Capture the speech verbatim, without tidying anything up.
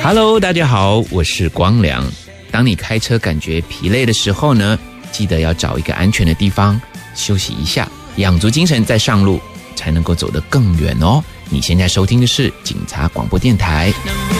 Hello， 大家好，我是光良。当你开车感觉疲累的时候呢，记得要找一个安全的地方休息一下，养足精神再上路，才能够走得更远哦。你现在收听的是警察广播电台。